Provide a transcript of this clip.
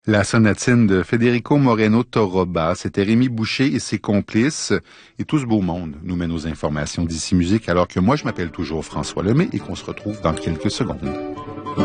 La sonatine de Federico Moreno Torroba, c'était Rémi Boucher et ses complices. Et tout ce beau monde nous met nos informations d'ici musique, alors que moi, je m'appelle toujours François Lemay et qu'on se retrouve dans quelques secondes.